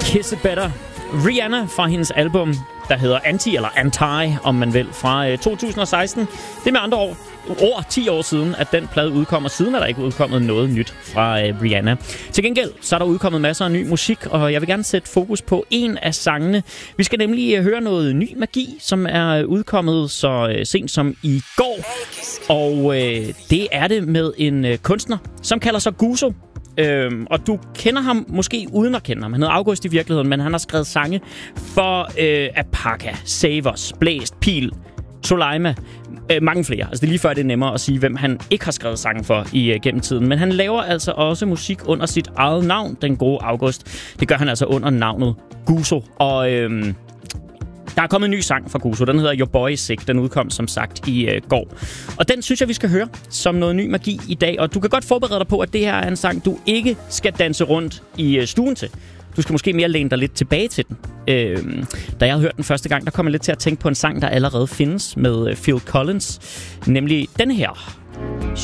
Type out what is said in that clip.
Kiss It Better. Rihanna fra hendes album, der hedder Anti, eller Anti, om man vil, fra 2016. Det er med andre ord 10 år siden, at den plade udkom, og siden er der ikke udkommet noget nyt fra Rihanna. Til gengæld så er der udkommet masser af ny musik, og jeg vil gerne sætte fokus på en af sangene. Vi skal nemlig høre noget ny magi, som er udkommet så sent som i går. Og det er det med en kunstner, som kalder sig Guzo. Og du kender ham måske uden at kende ham. Han hedder August i virkeligheden, men han har skrevet sange for Apaka, Savers, Blæst, Pil, Soleima, mange flere. Altså det er lige før, det er nemmere at sige, hvem han ikke har skrevet sange for gennem tiden. Men han laver altså også musik under sit eget navn, den gode August. Det gør han altså under navnet Guzo. Og der er kommet en ny sang fra Guzo. Den hedder Your Boy Is Sick. Den udkom som sagt i går. Og den synes jeg, vi skal høre som noget ny magi i dag. Og du kan godt forberede dig på, at det her er en sang, du ikke skal danse rundt i stuen til. Du skal måske mere læne dig lidt tilbage til den. Da jeg havde hørt den første gang, der kom jeg lidt til at tænke på en sang, der allerede findes med Phil Collins. Nemlig den her.